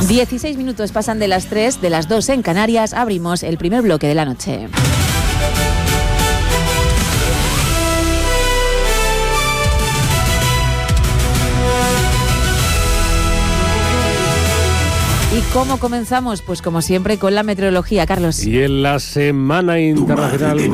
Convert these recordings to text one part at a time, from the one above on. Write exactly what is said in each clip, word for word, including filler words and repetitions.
dieciséis minutos pasan de las tres, de las dos en Canarias. Abrimos el primer bloque de la noche. ¿Y cómo comenzamos? Pues como siempre con la meteorología, Carlos. Y en la Semana Internacional del...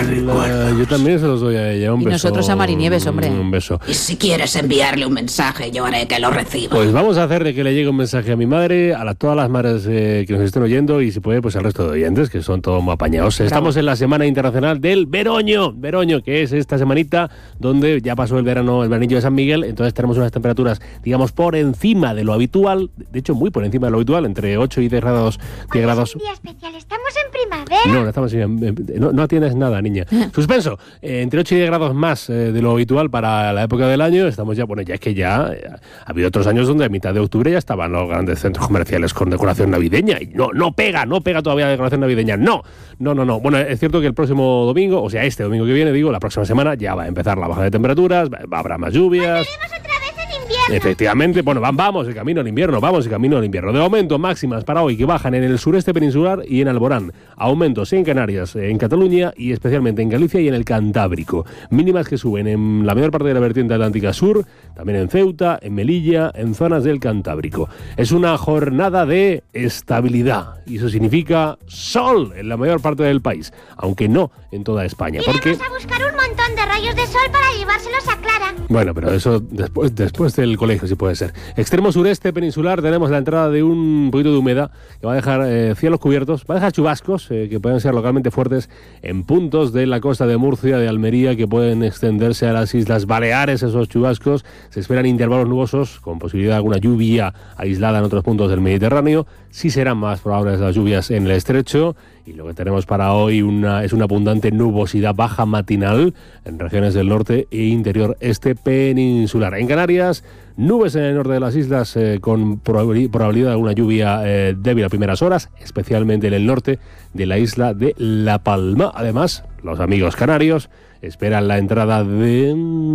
Uh, yo también se los doy a ella, un y beso. Y nosotros a Marinieves, hombre. Un beso. Y si quieres enviarle un mensaje, yo haré que lo reciba. Pues vamos a hacer de que le llegue un mensaje a mi madre, a la, todas las madres eh, que nos estén oyendo y si puede, pues al resto de oyentes, que son todos muy apañados. Bravo. Estamos en la Semana Internacional del Veroño. Veroño, que es esta semanita donde ya pasó el verano, el veranillo de San Miguel, entonces tenemos unas temperaturas, digamos, por encima de lo habitual, de hecho muy por encima de lo habitual, entre ocho y diez grados. diez grados. Es un día especial, estamos en primavera. No, no estamos en, no, no atiendes nada, niña. Suspenso, eh, entre ocho y diez grados más eh, de lo habitual para la época del año. Estamos ya, bueno, ya es que ya eh, ha habido otros años donde a mitad de octubre ya estaban los grandes centros comerciales con decoración navideña. Y no, no pega, no pega todavía la decoración navideña. No, no, no, no. Bueno, es cierto que el próximo domingo, o sea, este domingo que viene, digo, la próxima semana ya va a empezar la baja de temperaturas, va, habrá más lluvias. Efectivamente, bueno, vamos, el camino al invierno, vamos, el camino al invierno. De momento, máximas para hoy que bajan en el sureste peninsular y en Alborán. Aumentos en Canarias, en Cataluña y especialmente en Galicia y en el Cantábrico. Mínimas que suben en la mayor parte de la vertiente atlántica sur, también en Ceuta, en Melilla, en zonas del Cantábrico. Es una jornada de estabilidad y eso significa sol en la mayor parte del país, aunque no en toda España. Iremos porque... a buscar un montón de rayos de sol para llevárselos a Clara. Bueno, pero eso después, después del colegio, sí puede ser. Extremo sureste peninsular tenemos la entrada de un poquito de humedad que va a dejar eh, cielos cubiertos, va a dejar chubascos eh, que pueden ser localmente fuertes en puntos de la costa de Murcia, de Almería, que pueden extenderse a las Islas Baleares. Esos chubascos se esperan intervalos nubosos con posibilidad de alguna lluvia aislada en otros puntos del Mediterráneo. Sí serán más probables las lluvias en el estrecho. Y lo que tenemos para hoy una, es una abundante nubosidad baja matinal en regiones del norte e interior este peninsular. En Canarias, nubes en el norte de las islas eh, con probabilidad de alguna lluvia eh, débil a primeras horas, especialmente en el norte de la isla de La Palma. Además, los amigos canarios esperan la entrada de...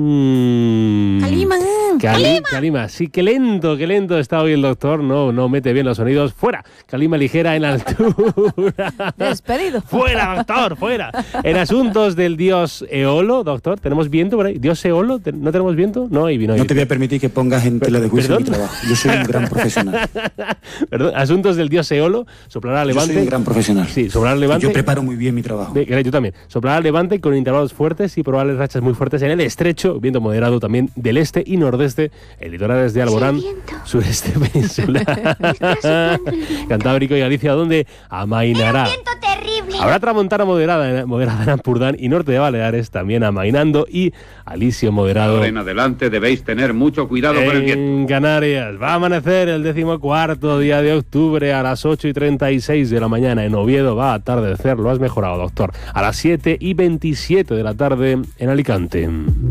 Calima. Cali, Calima, sí, qué lento, qué lento está hoy el doctor, no, no mete bien los sonidos. Fuera, Calima ligera en altura. Despedido. Fuera, doctor, fuera. En asuntos del dios Eolo, doctor, ¿tenemos viento por ahí? ¿Dios Eolo? ¿No tenemos viento? No hay vino. No te voy a permitir que pongas en tela de juicio mi trabajo. Yo soy un gran profesional. Perdón, asuntos del dios Eolo, soplará a levante. Yo soy un gran profesional. Sí, soplará a levante. Yo preparo muy bien mi trabajo. Yo también. Soplará a levante con intervalos fuertes y probables rachas muy fuertes en el estrecho, viento moderado también del este y nordeste. El litoral es de Alborán, sureste peninsular, Cantábrico y Galicia, donde amainará. Un viento terrible. Habrá tramontana moderada, moderada en Ampurdán y norte de Baleares, también amainando, y alisio moderado. Ahora en adelante debéis tener mucho cuidado con el viento. En Canarias va a amanecer el decimocuarto día de octubre a las ocho y treinta y seis de la mañana. En Oviedo va a atardecer, lo has mejorado, doctor, a las siete y veintisiete de la tarde en Alicante.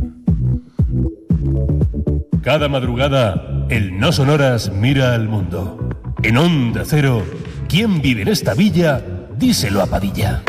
Cada madrugada, el No Sonoras mira al mundo. En Onda Cero, ¿quién vive en esta villa? Díselo a Padilla.